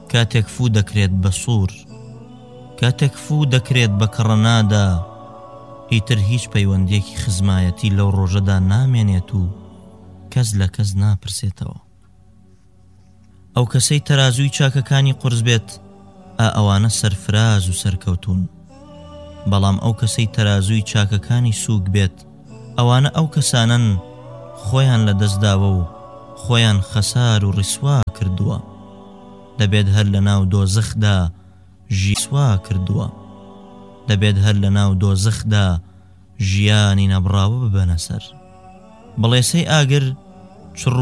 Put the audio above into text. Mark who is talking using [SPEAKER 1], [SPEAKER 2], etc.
[SPEAKER 1] کاتێک فوو دەکرێت بە سوور، کاتێک فوو دەکرێت بە کڕەنادا، ئیتر هیچ پەیوەندێکی خزمایەتی لەو ڕۆژەدا نامێنێت و کەس لە کەس ناپرسێتەوە. ئەو کەسەی تەرازووی چاکەکانی قورس بێت، ئەوانە سەرفراز و سەرکەوتون، بەڵام ئەو کەسەی تەرازووی چاکەکانی سووک بێت، ئەوانە ئەو کەسانن خۆیان لە دەستداوە و خۆیان خەسار و ڕیسوا کردووە، دەبێت هەر لە ناو دۆزەخدا ژیسوا کردووە، دەبێت هەر لە ناو دۆزەخدا ژیانی نەبڕاوە ببەنە سەر. بەڵێسەی ئاگر